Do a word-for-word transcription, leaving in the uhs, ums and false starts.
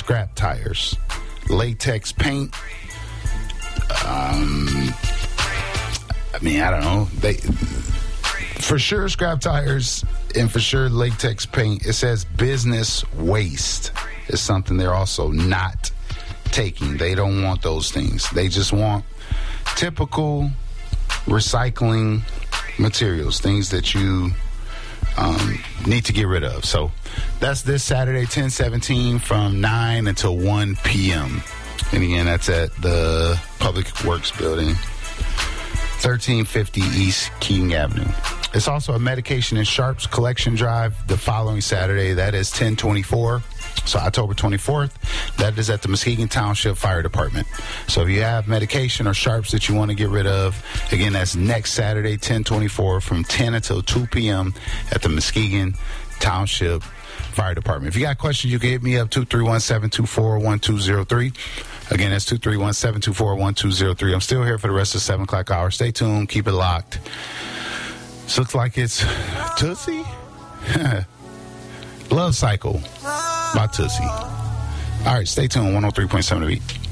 scrap tires, latex paint. Um, I mean, I don't know. They for sure scrap tires and for sure latex paint. It says business waste is something they're also not taking. They don't want those things. They just want typical recycling materials, things that you um, need to get rid of. So that's this Saturday, ten seventeen from nine until one p.m. And again, that's at the Public Works Building, thirteen fifty East Keating Avenue. It's also a medication and sharps collection drive the following Saturday. That is ten twenty-four. So October twenty-fourth, that is at the Muskegon Township Fire Department. So if you have medication or sharps that you want to get rid of, again, that's next Saturday, ten twenty-four from ten until two p.m. at the Muskegon Township Fire Department. If you got questions, you can hit me up, two three one, seven two four, one two zero three. Again, that's two three one, seven two four, one two zero three. I'm still here for the rest of the seven o'clock hour. Stay tuned. Keep it locked. This looks like it's Tootsie. Love Cycle by Tootsie. All right, stay tuned. one oh three point seven The Beat.